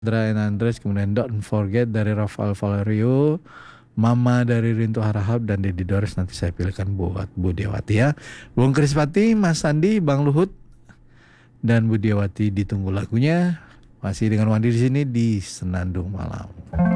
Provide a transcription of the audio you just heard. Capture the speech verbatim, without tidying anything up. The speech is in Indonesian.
Dra and Andres, kemudian Don't Forget dari Rafael Valerio, Mama dari Rinto Harahap, dan Dedi Doris nanti saya pilihkan buat Bu Diawati ya. Bung Krispati, Mas Sandi, Bang Luhut, dan Bu Diawati ditunggu lagunya. Masih dengan Wandi di sini di Senandung Malam.